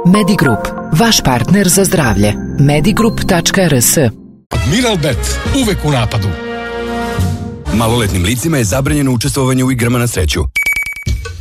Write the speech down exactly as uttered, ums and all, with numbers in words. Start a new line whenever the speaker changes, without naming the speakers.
Medigroup, vaš partner za zdravlje. medigroup tačka er es.
Admiral Bet, uvek u napadu.
Maloletnim licima je zabranjeno učestvovanje u igrama na sreću.